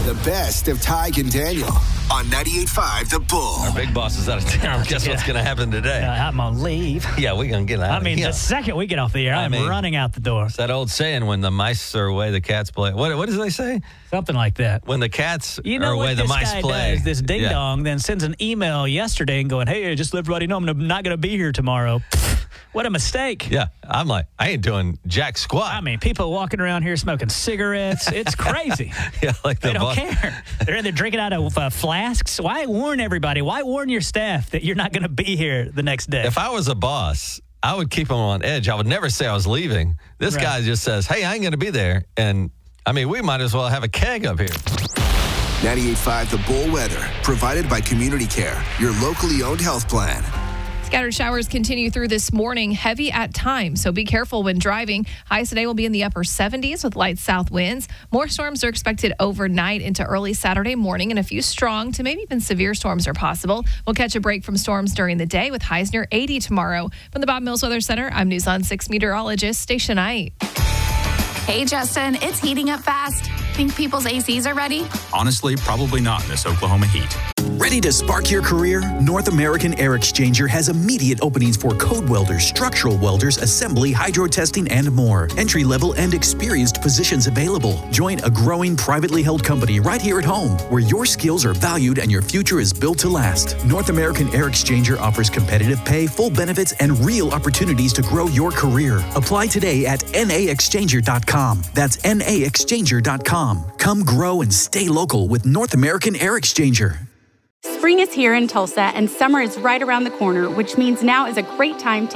The best of Tig and Daniel on 98.5 The Bull. Our big boss is out of town. Guess what's going to happen today? I'm on leave. Yeah, we're going to get out of here. The second we get off the air, I'm running out the door. It's that old saying, when the mice are away, the cats play. What does they say? Something like that. When the cats You know are away, what the this mice guy play. does, this ding-dong, then sends an email yesterday and going, hey, just let everybody know I'm not going to be here tomorrow. What a mistake. Yeah, I'm like, I ain't doing jack squat. I mean, people walking around here smoking cigarettes. It's crazy. Yeah, like They don't care. They're drinking out of flasks. Why warn everybody? Why warn your staff that you're not going to be here the next day? If I was a boss, I would keep them on edge. I would never say I was leaving. This guy just says, hey, I ain't going to be there. And, I mean, we might as well have a keg up here. 98.5 The Bull weather, provided by Community Care, your locally owned health plan. Scattered showers continue through this morning, heavy at times, so be careful when driving. Highs today will be in the upper 70s with light south winds. More storms are expected overnight into early Saturday morning, and a few strong to maybe even severe storms are possible. We'll catch a break from storms during the day with highs near 80 tomorrow. From the Bob Mills Weather Center, I'm News on 6 meteorologist Stacia Knight. Hey, Justin, it's heating up fast. Think people's ACs are ready? Honestly, probably not in this Oklahoma heat. Ready to spark your career? North American Air Exchanger has immediate openings for code welders, structural welders, assembly, hydro testing, and more. Entry-level and experienced positions available. Join a growing privately held company right here at home, where your skills are valued and your future is built to last. North American Air Exchanger offers competitive pay, full benefits, and real opportunities to grow your career. Apply today at naexchanger.com. That's naexchanger.com. Come grow and stay local with North American Air Exchanger. Spring is here in Tulsa, and summer is right around the corner, which means now is a great time to